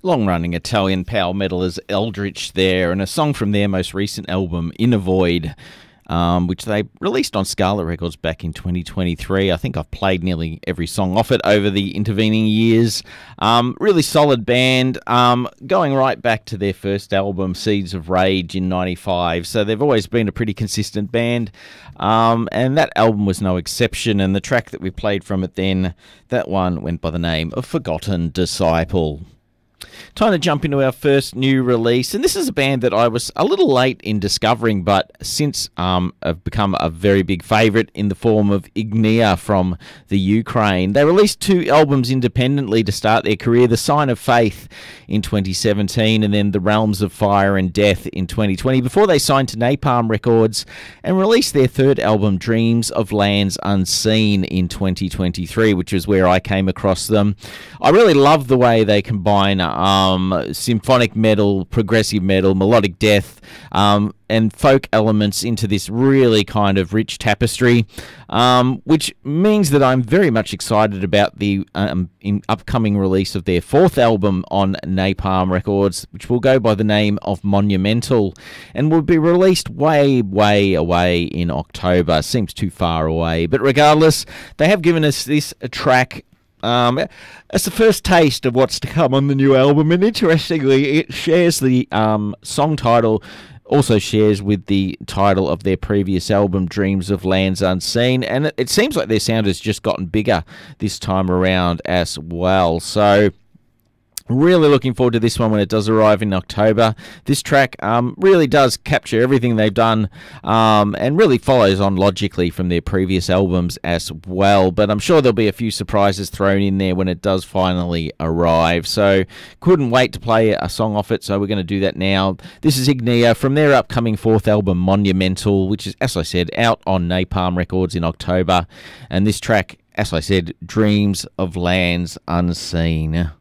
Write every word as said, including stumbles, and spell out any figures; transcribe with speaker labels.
Speaker 1: Long-running Italian power metalers Eldritch there, and a song from their most recent album, In a Void, um, which they released on Scarlet Records back in twenty twenty-three. I think I've played nearly every song off it over the intervening years. Um, really solid band, um, going right back to their first album, Seeds of Rage, in ninety-five. So they've always been a pretty consistent band, um, and that album was no exception. And the track that we played from it then, that one went by the name of Forgotten Disciple. Time to jump into our first new release, and this is a band that I was a little late in discovering, but since um, have become a very big favourite in the form of Ignia from the Ukraine. They released two albums independently to start their career, The Sign of Faith in twenty seventeen and then The Realms of Fire and Death in twenty twenty, before they signed to Napalm Records and released their third album, Dreams of Lands Unseen, in twenty twenty-three, which is where I came across them. I really love the way they combine Um, symphonic metal, progressive metal, melodic death, um, and folk elements into this really kind of rich tapestry, um, which means that I'm very much excited about the um, in upcoming release of their fourth album on Napalm Records, which will go by the name of Monumental, and will be released way, way away in October. Seems too far away, but regardless, they have given us this track Um, it's the first taste of what's to come on the new album, and interestingly, it shares the um, song title, also shares with the title of their previous album, Dreams of Lands Unseen, and it, it seems like their sound has just gotten bigger this time around as well. So really looking forward to this one when it does arrive in October. This track um, really does capture everything they've done, um, and really follows on logically from their previous albums as well. But I'm sure there'll be a few surprises thrown in there when it does finally arrive. So couldn't wait to play a song off it, so we're going to do that now. This is Ignia from their upcoming fourth album, Monumental, which is, as I said, out on Napalm Records in October. And this track, as I said, Dreams of Lands Unseen.